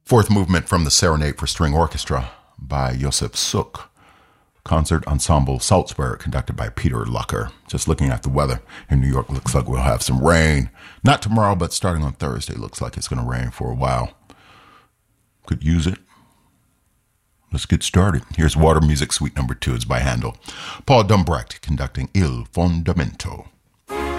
Fourth movement from the Serenade for String Orchestra by Josef Suk. Concert Ensemble Salzburg, conducted by Peter Lucker. Just looking at the weather in New York, looks like we'll have some rain. Not tomorrow, but starting on Thursday, looks like it's going to rain for a while. Could use it. Let's get started. Here's Water Music Suite number 2. It's by Handel. Paul Dumbrecht conducting Il Fondamento.